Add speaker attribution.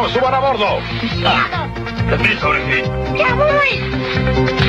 Speaker 1: ¡Vamos, suban a bordo!
Speaker 2: ¡Deprisa, Orengui!
Speaker 3: ¡Ya voy!